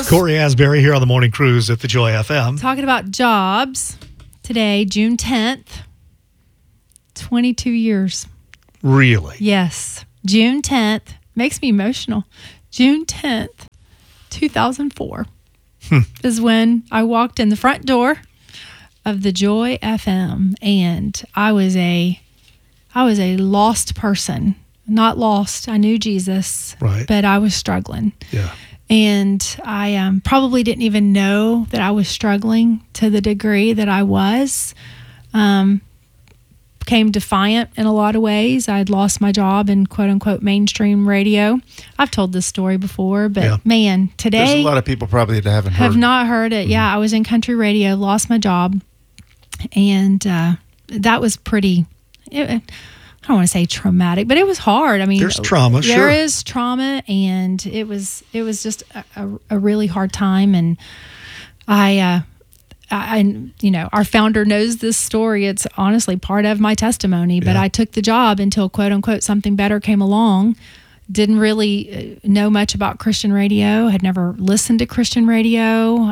Corey Asbury here on the Morning Cruise at the Joy FM. Talking about jobs today, June 10th, 22 years. Really? Yes. June 10th. Makes me emotional. June 10th, 2004 is when I walked in the front door of the Joy FM, and I was a lost person. Not lost. I knew Jesus, Right. but I was struggling. Yeah. And I probably didn't even know that I was struggling to the degree that I was. Became defiant in a lot of ways. I had lost my job in quote unquote mainstream radio. I've told this story before, but man, today there's a lot of people probably that have not heard it. Yeah, I was in country radio, lost my job, and that was pretty. I don't want to say traumatic, but it was hard. I mean, there's trauma. There is trauma, and it was just a really hard time. And I, our founder knows this story. It's honestly part of my testimony. But I took the job until quote unquote something better came along. Didn't really know much about Christian radio. Had never listened to Christian radio.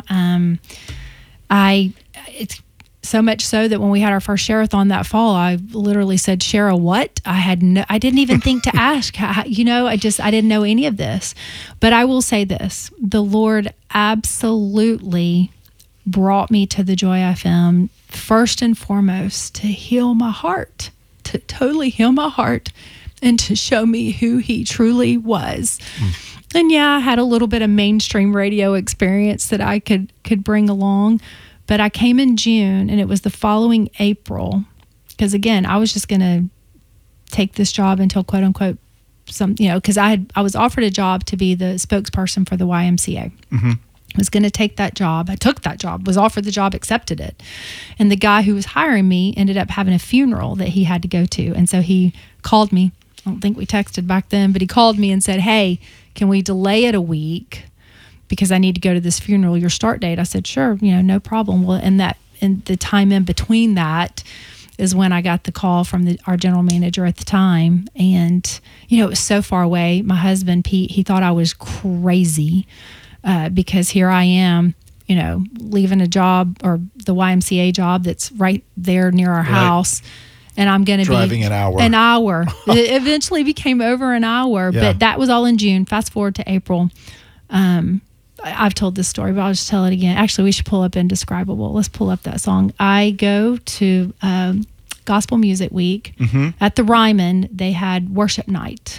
It's so much so that when we had our first share-a-thon that fall, I literally said, "Share a what?" I didn't even think to ask. I didn't know any of this. But I will say this: the Lord absolutely brought me to the Joy FM first and foremost to heal my heart, to totally heal my heart, and to show me who He truly was. And I had a little bit of mainstream radio experience that I could bring along. But I came in June, and it was the following April, because again, I was just going to take this job until quote unquote because I was offered a job to be the spokesperson for the YMCA. Mm-hmm. I was going to take that job. I took that job, was offered the job, accepted it. And the guy who was hiring me ended up having a funeral that he had to go to. And so he called me. I don't think we texted back then, but he called me and said, "Hey, can we delay it a week? Because I need to go to this funeral, your start date." I said, "Sure, no problem." Well, in the time in between that is when I got the call from our general manager at the time. And, it was so far away. My husband, Pete, he thought I was crazy because here I am, leaving a job, or the YMCA job that's right there near our house. And I'm going to be driving an hour. It eventually became over an hour, but that was all in June. Fast forward to April. I've told this story, but I'll just tell it again. Actually, we should pull up Indescribable. Let's pull up that song. I go to Gospel Music Week at the Ryman. They had worship night,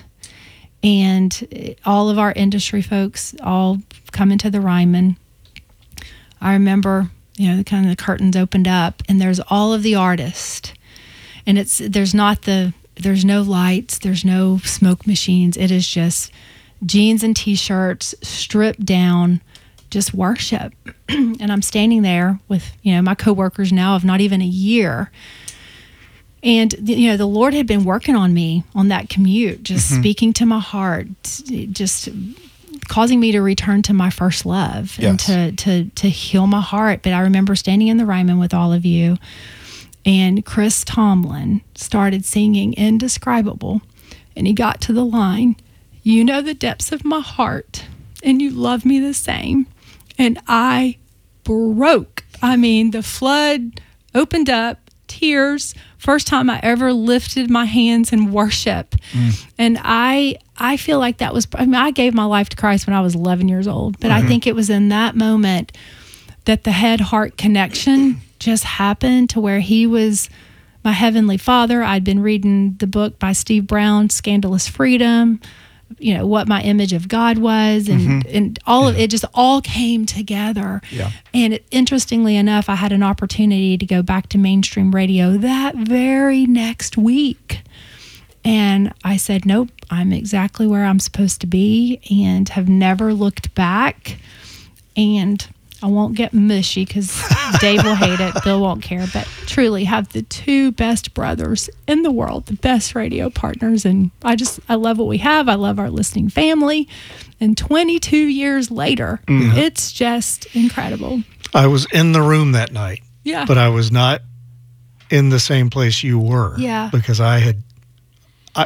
and all of our industry folks all come into the Ryman. I remember, kind of the curtains opened up, and there's all of the artists, and there's no lights, there's no smoke machines. It is just jeans and t-shirts, stripped down, just worship. And I'm standing there with, my coworkers now of not even a year. And, the Lord had been working on me on that commute, just speaking to my heart, just causing me to return to my first love and to heal my heart. But I remember standing in the Ryman with all of you, and Chris Tomlin started singing Indescribable. And he got to the line, "You know the depths of my heart, and you love me the same." And I broke. I mean, the flood opened up, tears. First time I ever lifted my hands in worship. And I feel like that was, I gave my life to Christ when I was 11 years old. But I think it was in that moment that the head-heart connection just happened, to where He was my Heavenly Father. I'd been reading the book by Steve Brown, Scandalous Freedom, what my image of God was, and all of it just all came together. Yeah. And interestingly enough, I had an opportunity to go back to mainstream radio that very next week. And I said, nope, I'm exactly where I'm supposed to be, and have never looked back. And I won't get mushy because Dave will hate it. Bill won't care. But truly have the two best brothers in the world, the best radio partners. And I love what we have. I love our listening family. And 22 years later, it's just incredible. I was in the room that night. Yeah. But I was not in the same place you were. Yeah. Because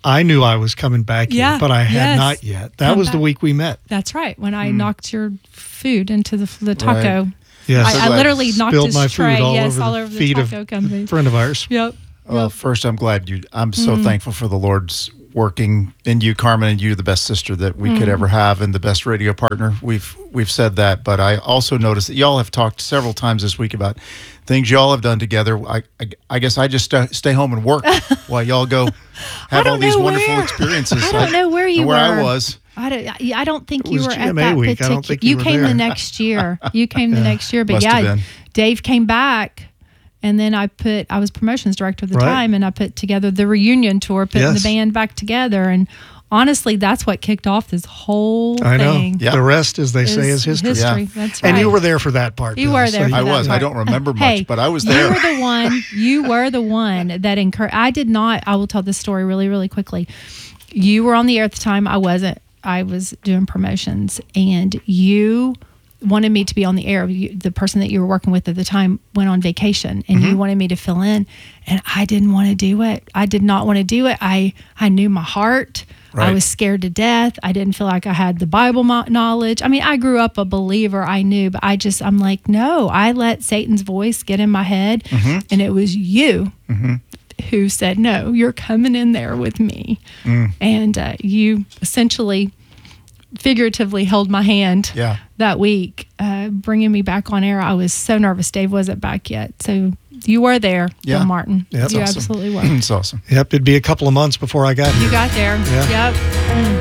I knew I was coming back Yeah, in, but I had yes. not yet. That Come was back. the week we met. That's right. When I knocked your food into the taco. Right. Yes. I literally knocked Spilled his my tray. food all Yes, over all the over the feet of taco company. a friend of ours. Yep. Well, Yep. first, I'm so thankful for the Lord's working in you, Carmen, and you, the best sister that we could ever have, and the best radio partner. We've said that, but I also noticed that y'all have talked several times this week about things y'all have done together. I guess I just stay home and work while y'all go have all these wonderful experiences. I don't know where you where were. I was. I don't think It you was were at GMA that week. I particular. don't think You you were came there. the next year. You came the next year, but Must have yeah, been. Dave came back, and then I was promotions director at the Right. time, and I put together the reunion tour, putting Yes. the band back together, and honestly, that's what kicked off this whole I know. thing. Yeah. The rest, as they say, is history. Yeah. That's right. And you were there for that part. You Bill, were there so for I that was. I part. don't remember much, Hey, but I was You there. were the one that encouraged. I did not. I will tell this story really, really quickly. You were on the air at the time. I wasn't. I was doing promotions, and you wanted me to be on the air. The person that you were working with at the time went on vacation, and you wanted me to fill in, and I didn't want to do it. I did not want to do it. I knew my heart. I Right. was scared to death. I didn't feel like I had the Bible knowledge. I mean, I grew up a believer. I knew, but I'm like, no. I let Satan's voice get in my head, and it was you who said, no, you're coming in there with me. And you essentially figuratively held my hand Yeah. that week, bringing me back on air. I was so nervous. Dave wasn't back yet. So you were there, Yeah. Bill Martin. Yeah, that's you awesome. absolutely were. It's awesome. Yep, it'd be a couple of months before I got You here. got there. Yeah. Yep.